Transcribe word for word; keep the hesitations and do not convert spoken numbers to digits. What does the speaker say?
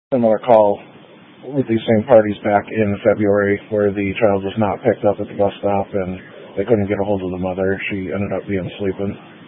similar call with these same parties back in February where the child was not picked up at the bus stop and they couldn't get a hold of the mother. She ended up being sleeping.